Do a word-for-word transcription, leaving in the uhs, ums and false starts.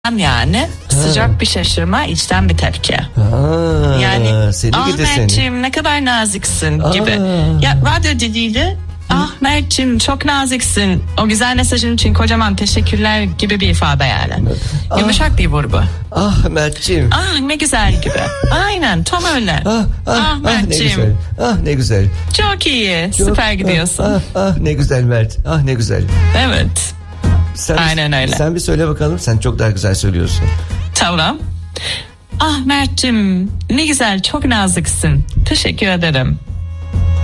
Yani ha. Sıcak bir şaşırma, içten bir tepki. Ha, yani Ahmetciğim ne kadar naziksin Aa. gibi. Ya radyo diliyle Ahmetciğim çok naziksin, o güzel mesajın için kocaman teşekkürler gibi bir ifade yani. Ah. Yumuşak bir vurgu. Ahmetciğim. Ah ne güzel gibi. Aynen tam öyle. Ah, ah, Ahmetciğim. Ah ne güzel. Ah ne güzel. Çok iyi. Çok, süper gidiyorsun. Ah, ah, ah ne güzel Mert. Ah ne güzel. Evet. Sen, aynen öyle. Sen bir söyle bakalım. Sen çok daha güzel söylüyorsun. Tamam. Ah Mert'cim ne güzel, çok naziksin. Teşekkür ederim.